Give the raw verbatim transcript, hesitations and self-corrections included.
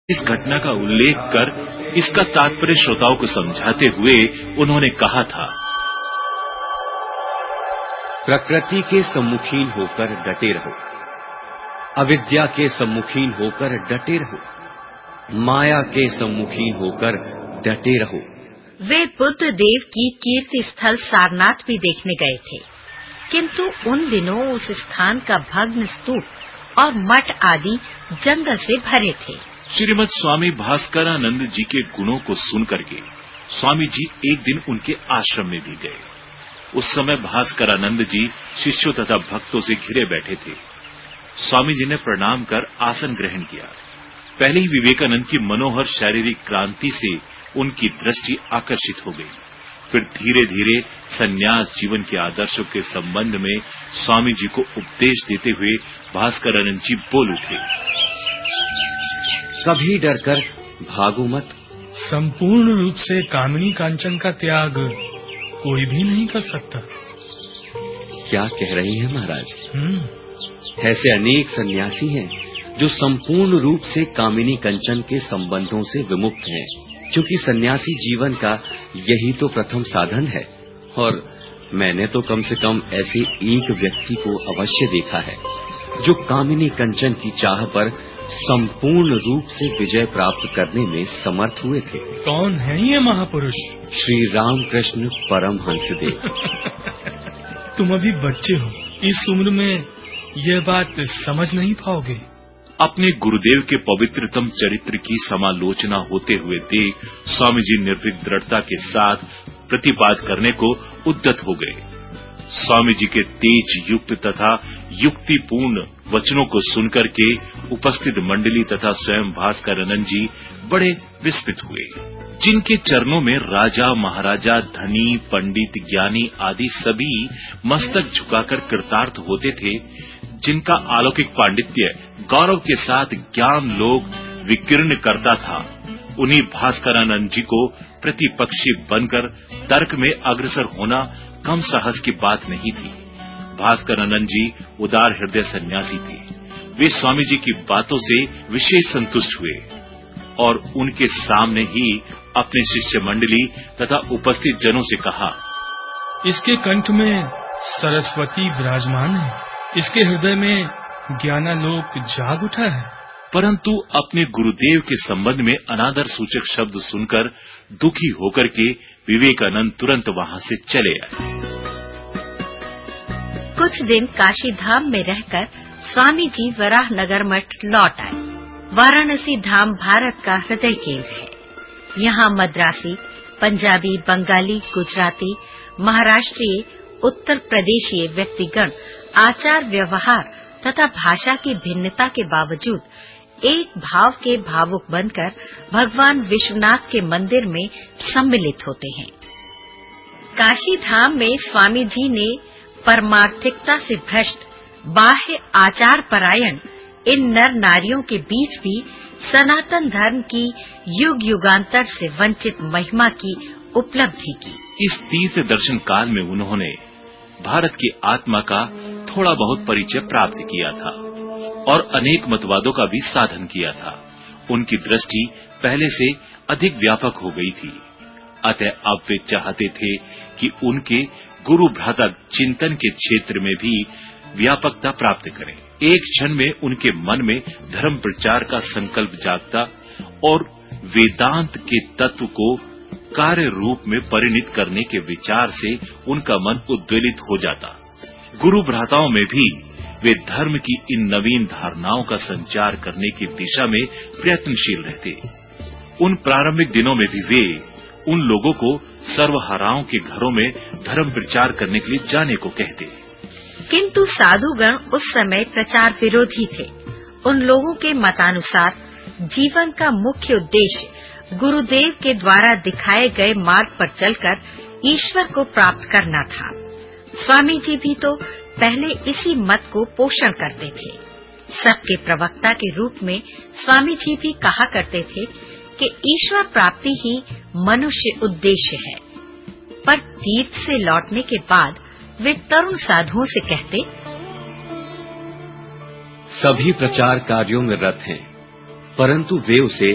इस घटना का उल्लेख कर इसका तात्पर्य श्रोताओं को समझाते हुए उन्होंने कहा था, प्रकृति के सम्मुखीन होकर डटे रहो, अविद्या के सम्मुखीन होकर डटे रहो, माया के सम्मुखीन होकर डटे रहो। वे बुद्ध देव की कीर्ति स्थल सारनाथ भी देखने गए थे, किंतु उन दिनों उस स्थान का भग्न स्तूप और मठ आदि जंगल से भरे थे। श्रीमद स्वामी भास्करानंद जी के गुणों को सुनकर के स्वामी जी एक दिन उनके आश्रम में भी गए। उस समय भास्करानंद जी शिष्यों तथा भक्तों से घिरे बैठे थे। स्वामी जी ने प्रणाम कर आसन ग्रहण किया। पहले ही विवेकानंद की मनोहर शारीरिक क्रांति से उनकी दृष्टि आकर्षित हो गई। फिर धीरे धीरे सन्यास जीवन के आदर्शों के संबंध में स्वामी जी को उपदेश देते हुए भास्करानंद जी बोल उठे, कभी डरकर भागो मत। संपूर्ण रूप से कामिनी कांचन का त्याग कोई भी नहीं कर सकता। क्या कह रही हैं महाराज? ऐसे अनेक सन्यासी हैं जो संपूर्ण रूप से कामिनी कंचन के संबंधों से विमुक्त हैं, क्योंकि सन्यासी जीवन का यही तो प्रथम साधन है। और मैंने तो कम से कम ऐसे एक व्यक्ति को अवश्य देखा है जो कामिनी कंचन की चाह पर संपूर्ण रूप से विजय प्राप्त करने में समर्थ हुए थे। कौन है ये महापुरुष? श्री रामकृष्ण परमहंसदेव। तुम अभी बच्चे हो, इस उम्र में यह बात समझ नहीं पाओगे। अपने गुरुदेव के पवित्रतम चरित्र की समालोचना होते हुए देख स्वामी जी निर्भीक दृढ़ता के साथ प्रतिपाद करने को उद्यत हो गए। स्वामी जी के तेज युक्त तथा युक्तिपूर्ण वचनों को सुनकर के उपस्थित मंडली तथा स्वयं भास्करानंद जी बड़े विस्मित हुए। जिनके चरणों में राजा महाराजा धनी पंडित ज्ञानी आदि सभी मस्तक झुकाकर कृतार्थ होते थे, जिनका अलौकिक पांडित्य गौरव के साथ ज्ञान लोग विकीर्ण करता था, उन्हीं भास्करानंद जी को प्रतिपक्षी बनकर तर्क में अग्रसर होना कम साहस की बात नहीं थी। भास्करानंद जी उदार हृदय सन्यासी थे। वे स्वामी जी की बातों से विशेष संतुष्ट हुए और उनके सामने ही अपने शिष्य मंडली तथा उपस्थित जनों से कहा, इसके कंठ में सरस्वती विराजमान है, इसके हृदय में ज्ञानालोक जाग उठा है। परंतु अपने गुरुदेव के संबंध में अनादर सूचक शब्द सुनकर दुखी होकर के विवेकानंद तुरंत वहां से चले आए। कुछ दिन काशी धाम में रहकर स्वामी जी वराह नगर मठ लौट आए। वाराणसी धाम भारत का हृदय केंद्र है। यहाँ मद्रासी, पंजाबी, बंगाली, गुजराती, महाराष्ट्रीय, उत्तर प्रदेशीय व्यक्तिगण आचार व्यवहार तथा भाषा की भिन्नता के बावजूद एक भाव के भावुक बनकर भगवान विश्वनाथ के मंदिर में सम्मिलित होते हैं। काशी धाम में स्वामी जी ने परमार्थिकता से भ्रष्ट, बाह्य आचार परायण इन नर नारियों के बीच भी सनातन धर्म की युग युगांतर से वंचित महिमा की उपलब्धि की। इस तीर्थ दर्शन काल में उन्होंने भारत की आत्मा का थोड़ा बहुत परिचय प्राप्त किया था और अनेक मतवादों का भी साधन किया था। उनकी दृष्टि पहले से अधिक व्यापक हो गई थी। अतः अब वे चाहते थे कि उनके गुरु भ्राता चिंतन के क्षेत्र में भी व्यापकता प्राप्त करें। एक क्षण में उनके मन में धर्म प्रचार का संकल्प जागता और वेदांत के तत्व को कार्य रूप में परिणित करने के विचार से उनका मन उद्वेलित हो जाता। गुरु भ्राताओं में भी वे धर्म की इन नवीन धारणाओं का संचार करने की दिशा में प्रयत्नशील रहते। उन प्रारंभिक दिनों में भी वे उन लोगों को सर्वहाराओं के घरों में धर्म प्रचार करने के लिए जाने को कहते। किंतु साधुगण उस समय प्रचार विरोधी थे। उन लोगों के मतानुसार जीवन का मुख्य उद्देश्य गुरुदेव के द्वारा दिखाए गए मार्ग पर चलकर ईश्वर को प्राप्त करना था। स्वामी जी भी तो पहले इसी मत को पोषण करते थे। सबके प्रवक्ता के रूप में स्वामी जी भी कहा करते थे कि ईश्वर प्राप्ति ही मनुष्य उद्देश्य है। पर तीर्थ से लौटने के बाद वे तरुण साधुओं से कहते, सभी प्रचार कार्यों में रत हैं, परंतु वे उसे